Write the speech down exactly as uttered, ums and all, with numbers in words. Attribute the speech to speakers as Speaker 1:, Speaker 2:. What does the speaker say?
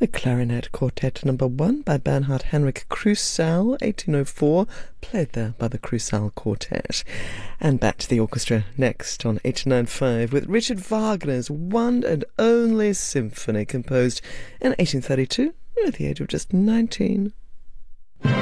Speaker 1: The Clarinet Quartet number one by Bernhard Henrik Krusau, eighteen oh four, played there by the Krusau Quartet. And back to the orchestra next on eighty-nine point five with Richard Wagner's one and only symphony, composed in eighteen thirty-two at the age of just nineteen.